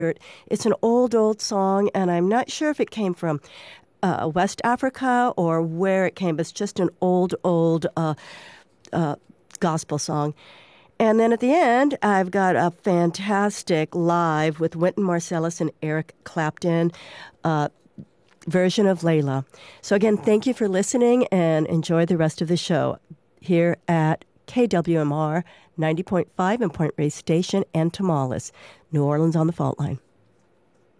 It's an old song, and I'm not sure if it came from West Africa or where it came, but it's just an old uh, gospel song. And then at the end, I've got a fantastic live with Wynton Marsalis and Eric Clapton version of Layla. So again, thank you for listening and enjoy the rest of the show here at KWMR 90.5 and Point Reyes Station and Tomales, New Orleans on the Fault Line.